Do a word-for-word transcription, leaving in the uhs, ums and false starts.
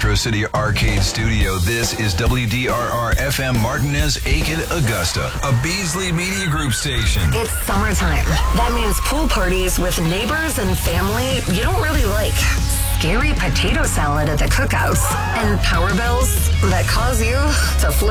Metro City Arcade Studio. This is W D R R F M Martinez, Aiken, Augusta, a Beasley Media Group station. It's summertime. That means pool parties with neighbors and family you don't really like. Scary potato salad at the cookouts. And power bills that cause you to flip